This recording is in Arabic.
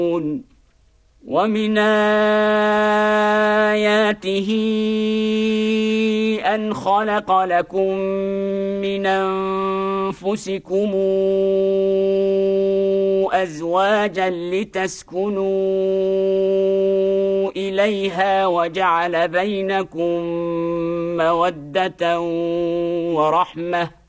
ومن آياته أن خلق لكم من أنفسكم أزواجا لتسكنوا إليها وجعل بينكم مودة ورحمة